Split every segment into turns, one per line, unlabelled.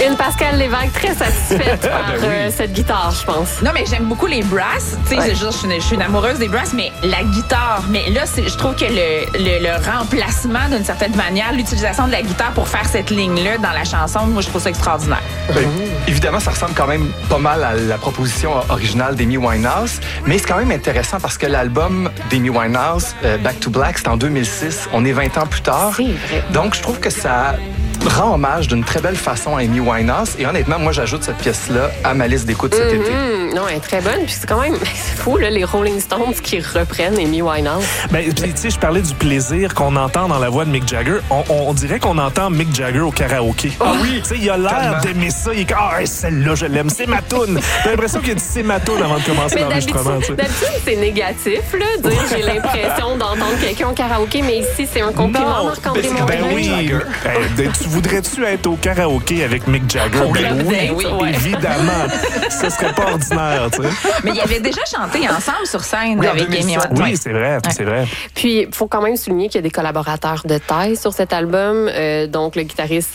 Une Pascale Lévesque très satisfaite par cette guitare, je pense.
Non, mais j'aime beaucoup les brasses. Tu sais, je suis une amoureuse des brasses, mais la guitare. Mais là, je trouve que le remplacement, d'une certaine manière, l'utilisation de la guitare pour faire cette ligne-là dans la chanson, moi, je trouve ça extraordinaire.
Évidemment, ça ressemble quand même pas mal à la proposition originale d'Amy Winehouse, mais c'est quand même intéressant parce que l'album d'Amy Winehouse, Back to Black, c'est en 2006. On est 20 ans plus tard.
C'est vrai.
Donc, je trouve que ça rend hommage d'une très belle façon à Amy Winehouse. Et honnêtement, moi, j'ajoute cette pièce-là à ma liste d'écoute cet été.
Non, elle est très bonne. Puis c'est quand même fou, là, les Rolling Stones qui reprennent Amy Winehouse.
Ben, tu sais, je parlais du plaisir qu'on entend dans la voix de Mick Jagger. On dirait qu'on entend Mick Jagger au karaoké.
Ah oui!
Tu sais, il a l'air d'aimer ça. Il est comme, celle-là, je l'aime. C'est ma toune. J'ai l'impression qu'il a dit c'est ma toune avant de commencer l'enregistrement.
D'habitude, c'est négatif, là, dire j'ai l'impression d'entendre quelqu'un au karaoké, mais ici, c'est un compliment, Marc-André Mongrain.
Ben oui. Voudrais-tu être au karaoké avec Mick Jagger?
Oui,
évidemment. Ce serait pas ordinaire, tu sais.
Mais ils avaient déjà chanté ensemble sur scène avec Amy Winehouse.
Oui, c'est vrai, c'est vrai.
Puis, il faut quand même souligner qu'il y a des collaborateurs de taille sur cet album. Donc, le guitariste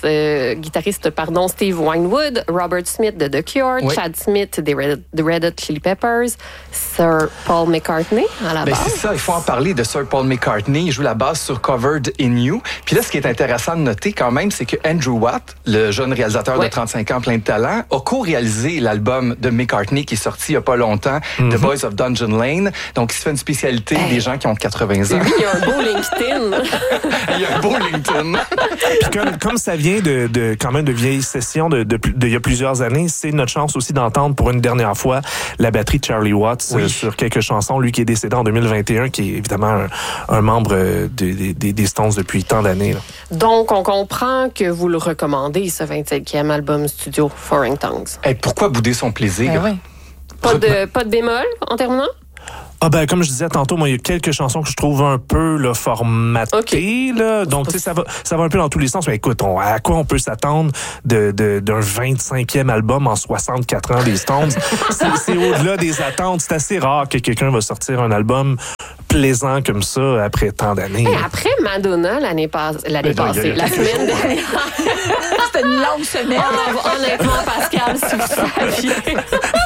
Steve Winwood, Robert Smith de The Cure, Chad Smith des Red Hot Chili Peppers, Sir Paul McCartney à la basse.
C'est ça, il faut en parler de Sir Paul McCartney. Il joue la basse sur Covered in You. Puis là, ce qui est intéressant de noter quand même, c'est que Andrew Watt, le jeune réalisateur de 35 ans plein de talent, a co-réalisé l'album de McCartney qui est sorti il n'y a pas longtemps, The Boys of Dungeon Lane. Donc, il se fait une spécialité des gens qui ont 80 ans.
Oui, il y a un beau LinkedIn.
Il y a un beau LinkedIn.
Puis comme ça vient quand même de vieilles sessions il y a plusieurs années, c'est notre chance aussi d'entendre pour une dernière fois la batterie de Charlie Watts sur quelques chansons. Lui qui est décédé en 2021, qui est évidemment un membre des Stones depuis tant d'années. Là.
Donc, on comprend que vous le recommandez, ce 25e album studio, Foreign Tongues.
Pourquoi bouder son plaisir?
Pas de bémol en terminant?
Comme je disais tantôt, moi, il y a quelques chansons que je trouve un peu là, formatées. Là. Donc, tu sais, ça va un peu dans tous les sens. Mais écoute, à quoi on peut s'attendre d'un 25e album en 64 ans des Stones? C'est au-delà des attentes. C'est assez rare que quelqu'un va sortir un album plaisant comme ça après tant d'années.
Après Madonna, l'année passée, la semaine dernière.
C'était une longue semaine.
Honnêtement, Pascal, si vous saviez.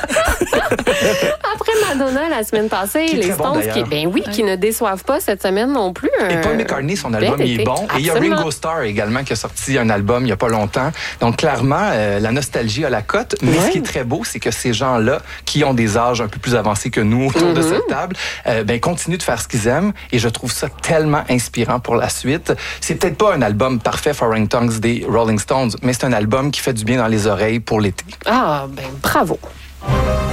Après Madonna, la semaine passée, les Stones qui ne déçoivent pas cette semaine non plus.
Et Paul McCartney, son album, il est bon.
Absolument.
Et il y a Ringo Starr également qui a sorti un album il n'y a pas longtemps. Donc, clairement, la nostalgie a la cote. Mais ce qui est très beau, c'est que ces gens-là, qui ont des âges un peu plus avancés que nous autour de cette table, continuent de faire ce qu'ils aiment. Et je trouve ça tellement inspirant pour la suite. C'est peut-être pas un album parfait, Foreign Tongues des Rolling Stones, mais c'est un album qui fait du bien dans les oreilles pour l'été.
Bravo.